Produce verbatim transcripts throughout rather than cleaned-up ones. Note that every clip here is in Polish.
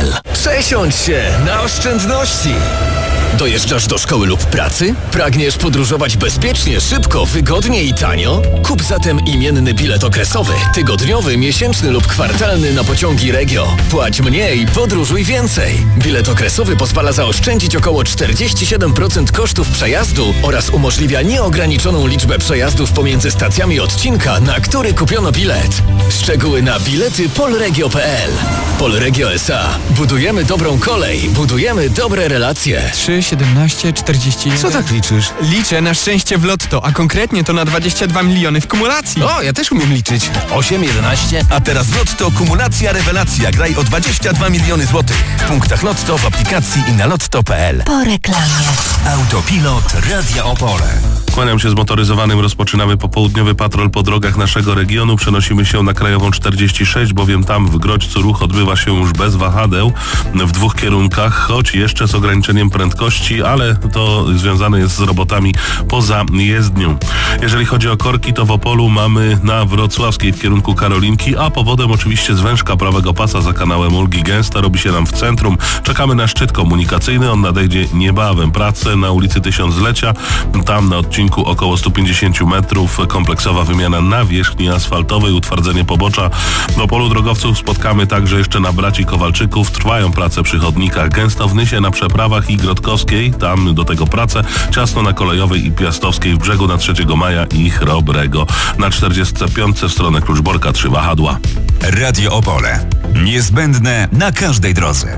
l. Przesiądź się na oszczędności! Dojeżdżasz do szkoły lub pracy? Pragniesz podróżować bezpiecznie, szybko, wygodnie i tanio? Kup zatem imienny bilet okresowy, tygodniowy, miesięczny lub kwartalny na pociągi Regio. Płać mniej, podróżuj więcej. Bilet okresowy pozwala zaoszczędzić około czterdzieści siedem procent kosztów przejazdu oraz umożliwia nieograniczoną liczbę przejazdów pomiędzy stacjami odcinka, na który kupiono bilet. Szczegóły na bilety polregio kropka p l. Polregio S A. Budujemy dobrą kolej, budujemy dobre relacje. trzy, siedemnaście, czterdzieści jeden. Co tak liczysz? Liczę na szczęście w lotto, a konkretnie to na dwadzieścia dwa miliony w kumulacji. O, ja też umiem liczyć. osiem, jedenaście. A teraz Lotto kumulacja rewelacja. Graj o dwadzieścia dwa miliony złotych. W punktach Lotto, w aplikacji i na lotto kropka p l. Po reklamie. Autopilot Radia Opole. Kłaniam się zmotoryzowanym. Rozpoczynamy popołudniowy patrol po drogach naszego regionu. Przenosimy się na Krajową czterdzieści sześć, bowiem tam w Grodźcu ruch odbywa się już bez wahadeł w dwóch kierunkach, choć jeszcze z ograniczeniem prędkości, ale to związane jest z robotami poza jezdnią. Jeżeli chodzi o korki, to w Opolu mamy na Wrocławskiej w kierunku Karolinki, a powodem oczywiście zwężka prawego pasa za kanałem Ulgi Gęsta. Robi się nam w centrum. Czekamy na szczyt komunikacyjny. On nadejdzie niebawem. Prace na ulicy Tysiąclecia. Tam na odcinku około sto pięćdziesiąt metrów. Kompleksowa wymiana nawierzchni asfaltowej, utwardzenie pobocza. W Opolu drogowców spotkamy także jeszcze na Braci Kowalczyków. Trwają prace przy chodnikach. Gęsto w Nysie na przeprawach i Grodkowskiej. Tam do tego prace. Ciasno na Kolejowej i Piastowskiej w Brzegu na trzeciego maja i Chrobrego. Na czterdziestce piątce w stronę Kluczborka trzy wahadła. Radio Opole. Niezbędne na każdej drodze.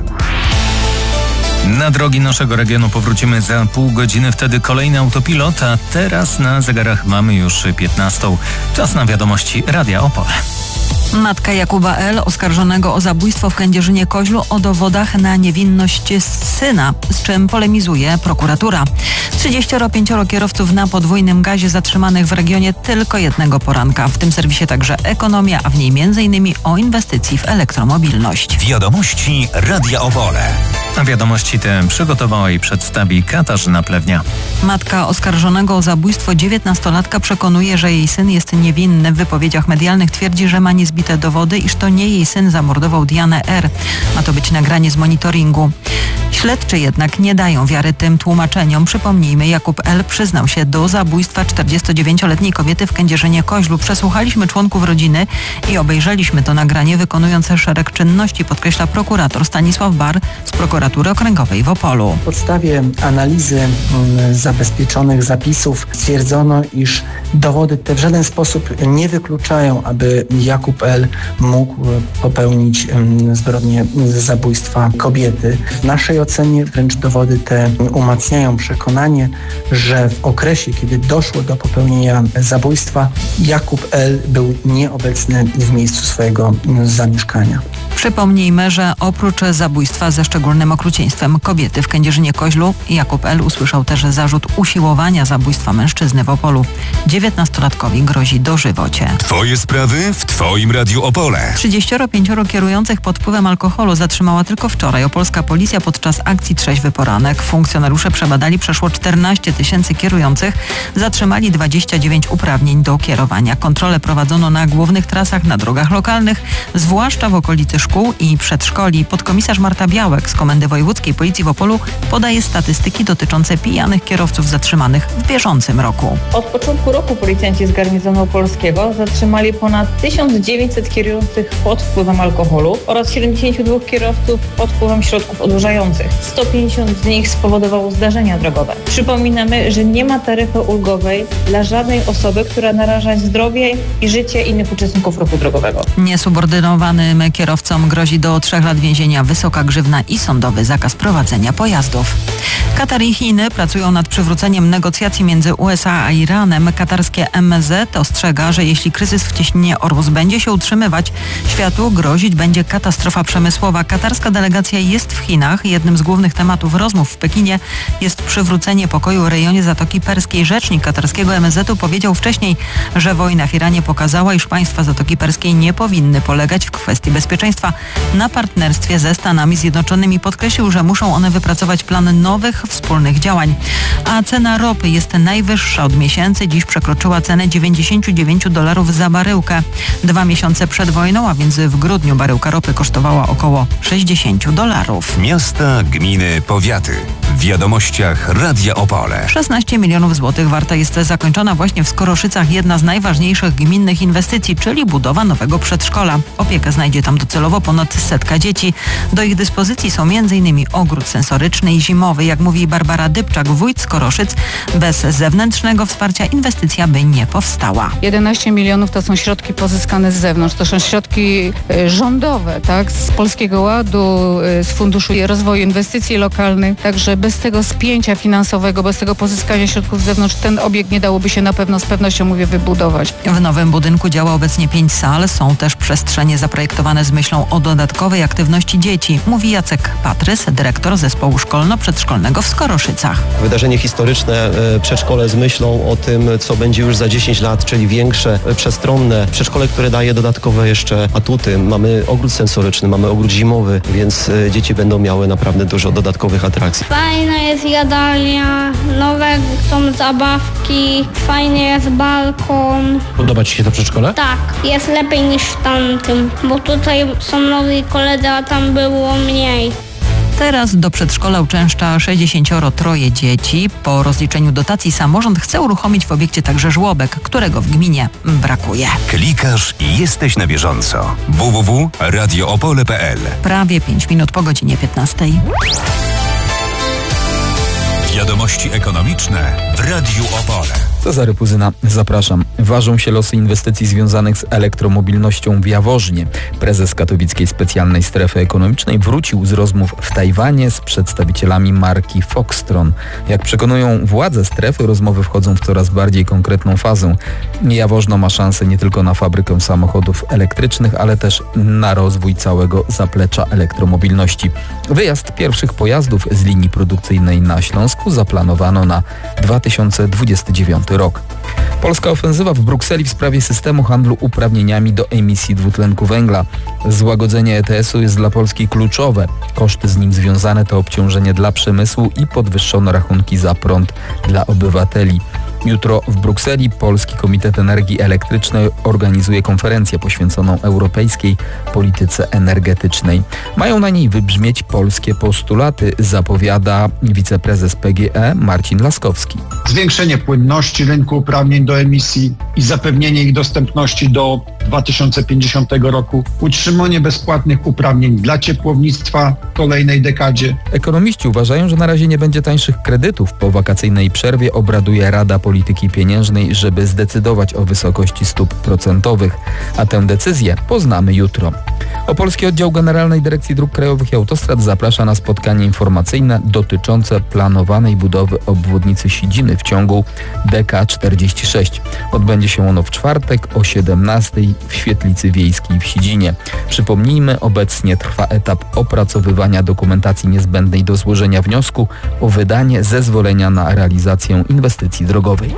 Na drogi naszego regionu powrócimy za pół godziny, wtedy kolejny autopilot, a teraz na zegarach mamy już piętnastą. Czas na wiadomości Radia Opole. Matka Jakuba L., oskarżonego o zabójstwo w Kędzierzynie-Koźlu, o dowodach na niewinność syna, z czym polemizuje prokuratura. trzydzieści pięć kierowców na podwójnym gazie zatrzymanych w regionie tylko jednego poranka. W tym serwisie także Ekonomia, a w niej między innymi o inwestycji w elektromobilność. Wiadomości Radia Opole. A wiadomości te przygotowała i przedstawi Katarzyna Plewnia. Matka oskarżonego o zabójstwo dziewiętnastolatka przekonuje, że jej syn jest niewinny. W wypowiedziach medialnych twierdzi, że ma niezbite dowody, iż to nie jej syn zamordował Dianę R. Ma to być nagranie z monitoringu. Śledczy jednak nie dają wiary tym tłumaczeniom. Przypomnijmy, Jakub L. przyznał się do zabójstwa czterdziestodziewięcioletniej kobiety w Kędzierzynie-Koźlu. Przesłuchaliśmy członków rodziny i obejrzeliśmy to nagranie wykonujące szereg czynności, podkreśla prokurator Stanisław Bar z prokuratury okręgowej w Opolu. W podstawie analizy m, zabezpieczonych zapisów stwierdzono, iż dowody te w żaden sposób nie wykluczają, aby Jakub L. mógł popełnić m, zbrodnię zabójstwa kobiety. W naszej ocenie wręcz dowody te umacniają przekonanie, że w okresie, kiedy doszło do popełnienia zabójstwa, Jakub L. był nieobecny w miejscu swojego zamieszkania. Przypomnijmy, że oprócz zabójstwa ze szczególnym okrucieństwem kobiety w Kędzierzynie-Koźlu, Jakub L. usłyszał też zarzut usiłowania zabójstwa mężczyzny w Opolu. dziewiętnastolatkowi grozi dożywocie. Twoje sprawy w Twoim Radiu Opole. trzydzieści pięć kierujących pod wpływem alkoholu zatrzymała tylko wczoraj opolska policja podczas akcji Trzeźwy Poranek. Funkcjonariusze przebadali przeszło czternaście tysięcy kierujących, zatrzymali dwadzieścia dziewięć uprawnień do kierowania. Kontrole prowadzono na głównych trasach, na drogach lokalnych, zwłaszcza w okolicy szkół i przedszkoli. Podkomisarz Marta Białek z Komendy Wojewódzkiej Policji w Opolu podaje statystyki dotyczące pijanych kierowców zatrzymanych w bieżącym roku. Od początku roku policjanci z garnizonu opolskiego zatrzymali ponad tysiąc dziewięćset kierujących pod wpływem alkoholu oraz siedemdziesięciu dwóch kierowców pod wpływem środków odurzających. sto pięćdziesiąt z nich spowodowało zdarzenia drogowe. Przypominamy, że nie ma taryfy ulgowej dla żadnej osoby, która naraża zdrowie i życie innych uczestników ruchu drogowego. Niesubordynowanym kierowcom grozi do trzech lat więzienia, wysoka grzywna i sądowy zakaz prowadzenia pojazdów. Katar i Chiny pracują nad przywróceniem negocjacji między U S A a Iranem. Katarskie M Z ostrzega, że jeśli kryzys w cieśninie Ormus będzie się utrzymywać, światu grozić będzie katastrofa przemysłowa. Katarska delegacja jest w Chinach. Jednym z głównych tematów rozmów w Pekinie jest przywrócenie pokoju w rejonie Zatoki Perskiej. Rzecznik katarskiego M Z u powiedział wcześniej, że wojna w Iranie pokazała, iż państwa Zatoki Perskiej nie powinny polegać w kwestii bezpieczeństwa państwa na partnerstwie ze Stanami Zjednoczonymi. Podkreślił, że muszą one wypracować plan nowych wspólnych działań. A cena ropy jest najwyższa od miesięcy. Dziś przekroczyła cenę dziewięćdziesiąt dziewięć dolarów za baryłkę. Dwa miesiące przed wojną, a więc w grudniu baryłka ropy kosztowała około sześćdziesiąt dolarów. Miasta, gminy, powiaty. W wiadomościach Radia Opole. szesnaście milionów złotych warta jest zakończona właśnie w Skoroszycach jedna z najważniejszych gminnych inwestycji, czyli budowa nowego przedszkola. Opiekę znajdzie tam docelowo ponad setka dzieci. Do ich dyspozycji są między innymi ogród sensoryczny i zimowy. Jak mówi Barbara Dybczak, wójt Skoroszyc, bez zewnętrznego wsparcia inwestycja by nie powstała. jedenaście milionów to są środki pozyskane z zewnątrz. To są środki y, rządowe, tak, z Polskiego Ładu, y, z Funduszu Rozwoju Inwestycji Lokalnych. Także bez tego spięcia finansowego, bez tego pozyskania środków z zewnątrz ten obiekt nie dałoby się na pewno, z pewnością mówię, wybudować. W nowym budynku działa obecnie pięć sal. Są też przestrzenie zaprojektowane z myślą o dodatkowej aktywności dzieci, mówi Jacek Patrys, dyrektor zespołu szkolno-przedszkolnego w Skoroszycach. Wydarzenie historyczne, przedszkole z myślą o tym, co będzie już za dziesięć lat, czyli większe, przestronne. Przedszkole, które daje dodatkowe jeszcze atuty. Mamy ogród sensoryczny, mamy ogród zimowy, więc dzieci będą miały naprawdę dużo dodatkowych atrakcji. Fajna jest jadalnia, nowe są zabawki, fajny jest balkon. Podoba Ci się to przedszkole? Tak, jest lepiej niż w tamtym, bo tutaj są nowi koledzy, a tam było mniej. Teraz do przedszkola uczęszcza sześćdziesięcioro troje dzieci. Po rozliczeniu dotacji samorząd chce uruchomić w obiekcie także żłobek, którego w gminie brakuje. Klikasz i jesteś na bieżąco. w w w kropka radio opole kropka p l. Prawie pięć minut po godzinie piętnastej. Wiadomości ekonomiczne w Radiu Opole. Cezary Puzyna, zapraszam. Ważą się losy inwestycji związanych z elektromobilnością w Jaworznie. Prezes Katowickiej Specjalnej Strefy Ekonomicznej wrócił z rozmów w Tajwanie z przedstawicielami marki Foxtron. Jak przekonują władze strefy, rozmowy wchodzą w coraz bardziej konkretną fazę. Jaworzno ma szansę nie tylko na fabrykę samochodów elektrycznych, ale też na rozwój całego zaplecza elektromobilności. Wyjazd pierwszych pojazdów z linii produkcyjnej na Śląsku zaplanowano na dwa tysiące dwudziesty dziewiąty rok. Polska ofensywa w Brukseli w sprawie systemu handlu uprawnieniami do emisji dwutlenku węgla. Złagodzenie E T S u jest dla Polski kluczowe. Koszty z nim związane to obciążenie dla przemysłu i podwyższone rachunki za prąd dla obywateli. Jutro w Brukseli Polski Komitet Energii Elektrycznej organizuje konferencję poświęconą europejskiej polityce energetycznej. Mają na niej wybrzmieć polskie postulaty, zapowiada wiceprezes P G E Marcin Laskowski. Zwiększenie płynności rynku uprawnień do emisji i zapewnienie ich dostępności do dwa tysiące pięćdziesiątego roku, utrzymanie bezpłatnych uprawnień dla ciepłownictwa w kolejnej dekadzie. Ekonomiści uważają, że na razie nie będzie tańszych kredytów. Po wakacyjnej przerwie obraduje Rada Polityki Pieniężnej, żeby zdecydować o wysokości stóp procentowych, a tę decyzję poznamy jutro. Opolski Oddział Generalnej Dyrekcji Dróg Krajowych i Autostrad zaprasza na spotkanie informacyjne dotyczące planowanej budowy obwodnicy Sidziny w ciągu D K czterdzieści sześć. Odbędzie się ono w czwartek o siedemnastej w Świetlicy Wiejskiej w Sidzinie. Przypomnijmy, obecnie trwa etap opracowywania dokumentacji niezbędnej do złożenia wniosku o wydanie zezwolenia na realizację inwestycji drogowej.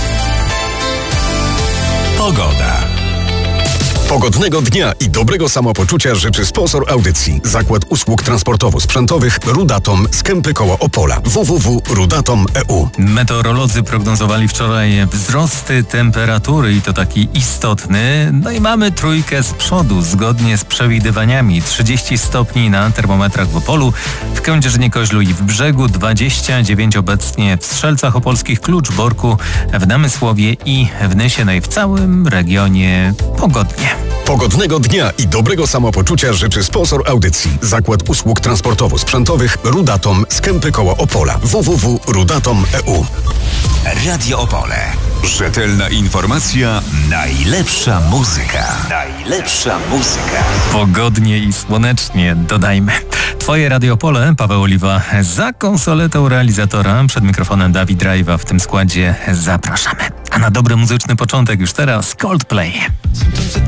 Pogoda. Pogodnego dnia i dobrego samopoczucia życzy sponsor audycji. Zakład Usług Transportowo-Sprzętowych Rudatom z Kępy koło Opola. w w w kropka rudatom kropka e u. Meteorolodzy prognozowali wczoraj wzrosty temperatury i to taki istotny. No i mamy trójkę z przodu, zgodnie z przewidywaniami. trzydzieści stopni na termometrach w Opolu, w Kędzierzynie-Koźlu i w Brzegu, dwadzieścia dziewięć obecnie w Strzelcach Opolskich, Kluczborku, w Namysłowie i w Nysie, no i w całym regionie pogodnie. Pogodnego dnia i dobrego samopoczucia życzy sponsor audycji. Zakład Usług Transportowo-Sprzętowych Rudatom z Kępy koło Opola. w w w kropka rudatom kropka e u. Radio Opole. Rzetelna informacja, najlepsza muzyka. Najlepsza muzyka. Pogodnie i słonecznie, dodajmy. Twoje Radio Opole, Paweł Oliwa za konsoletą realizatora, przed mikrofonem Dawid Rajwa. W tym składzie zapraszamy. A na dobry muzyczny początek już teraz Coldplay.